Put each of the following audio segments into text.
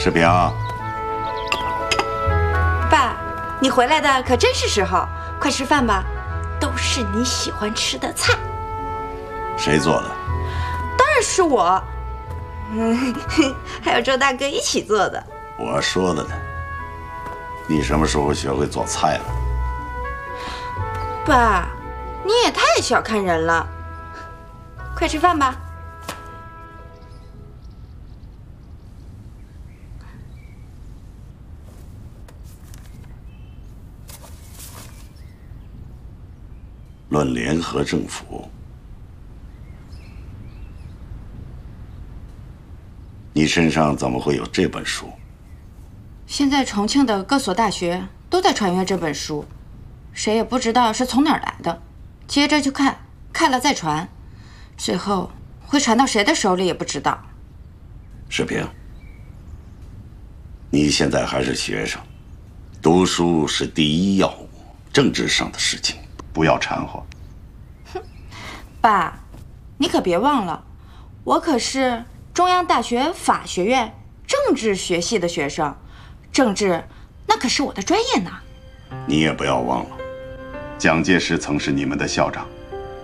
世平， 爸，你回来的可真是时候，快吃饭吧，都是你喜欢吃的菜。 谁做的？ 当然是我，还有周大哥一起做的。 我说了呢，你什么时候学会做菜了？ 爸，你也太小看人了。快吃饭吧。 论联合政府，你身上怎么会有这本书？ 现在重庆的各所大学都在传阅这本书，谁也不知道是从哪儿来的，接着就看，看了再传，最后会传到谁的手里也不知道。 世平，你现在还是学生，读书是第一要务，政治上的事情不要掺和。 爸，你可别忘了，我可是中央大学法学院政治学系的学生，政治那可是我的专业呢。 你也不要忘了，蒋介石曾是你们的校长。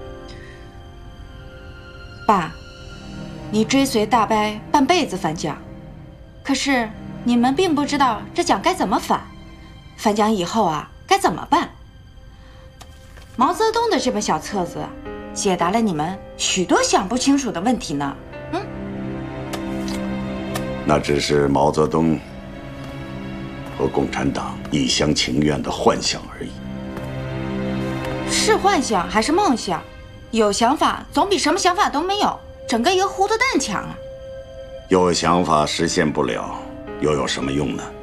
爸，你追随大伯半辈子反蒋，可是你们并不知道这蒋该怎么反，反蒋以后啊该怎么办。毛泽东的这本小册子解答了你们许多想不清楚的问题呢。 那只是毛泽东和共产党一厢情愿的幻想而已。 是幻想还是梦想？有想法总比什么想法都没有，整个一个糊涂蛋强啊！ 有想法实现不了，又有什么用呢？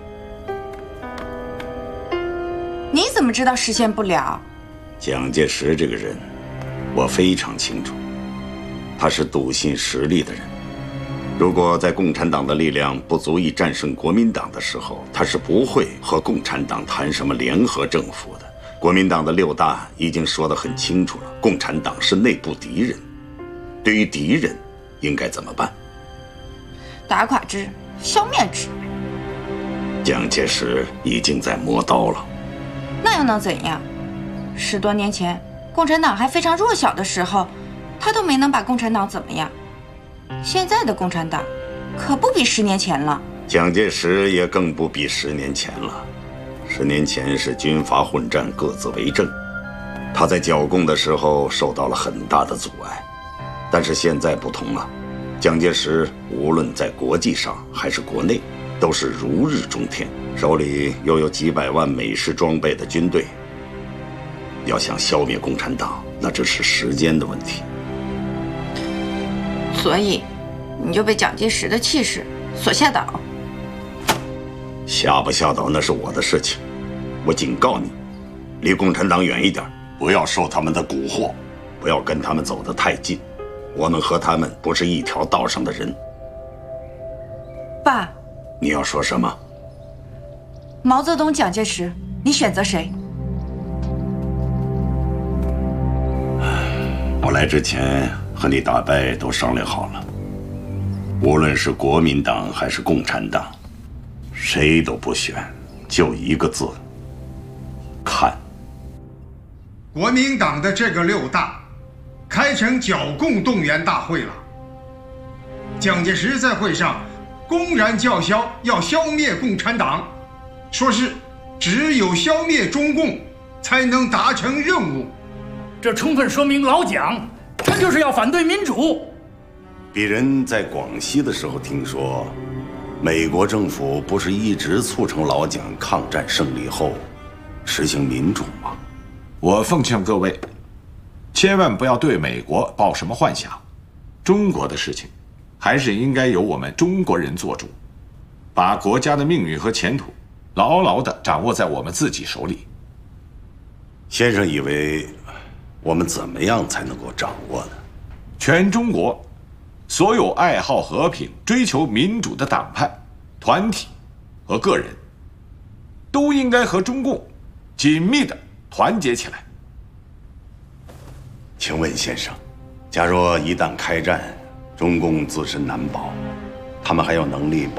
你怎么知道实现不了？ 蒋介石这个人，我非常清楚，他是笃信实力的人。如果在共产党的力量不足以战胜国民党的时候，他是不会和共产党谈什么联合政府的。国民党的6大已经说得很清楚了，共产党是内部敌人。对于敌人，应该怎么办？ 打垮之，消灭之。 蒋介石已经在磨刀了， 那又能怎样？10多年前，共产党还非常弱小的时候，他都没能把共产党怎么样。现在的共产党可不比10年前了， 蒋介石也更不比10年前了。10年前是军阀混战，各自为政，他在剿共的时候受到了很大的阻碍。但是现在不同了，蒋介石无论在国际上还是国内，都是如日中天，手里又有几百万美式装备的军队。要想消灭共产党，那只是时间的问题。 所以你就被蒋介石的气势所吓倒。 吓不吓倒那是我的事情，我警告你，离共产党远一点，不要受他们的蛊惑，不要跟他们走得太近。我们和他们不是一条道上的人。 爸， 你要说什么？ 毛泽东、蒋介石，你选择谁？ 我来之前和你大伯都商量好了，无论是国民党还是共产党，谁都不选，就一个字：看。 国民党的这个6大开成剿共动员大会了。蒋介石在会上公然叫嚣要消灭共产党，说是只有消灭中共才能达成任务。 这充分说明老蒋他就是要反对民主。 鄙人在广西的时候听说，美国政府不是一直促成老蒋抗战胜利后实行民主吗？ 我奉劝各位，千万不要对美国抱什么幻想，中国的事情还是应该由我们中国人做主，把国家的命运和前途牢牢地掌握在我们自己手里。 先生以为我们怎么样才能够掌握呢？ 全中国所有爱好和平、追求民主的党派、团体和个人，都应该和中共紧密地团结起来。 请问先生，假若一旦开战，中共自身难保，他们还有能力